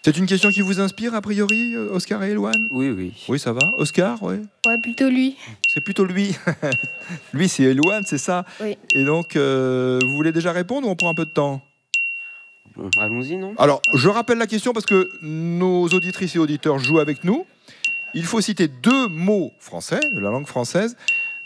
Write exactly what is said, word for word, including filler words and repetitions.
C'est une question qui vous inspire, a priori, Oscar et Elouane? Oui, oui. Oui, ça va. Oscar, oui. Ouais, plutôt lui. C'est plutôt lui. Lui, c'est Elouane, c'est ça? Oui. Et donc, euh, vous voulez déjà répondre ou on prend un peu de temps? Bon, allons-y, non? Alors, je rappelle la question parce que nos auditrices et auditeurs jouent avec nous. Il faut citer deux mots français, de la langue française,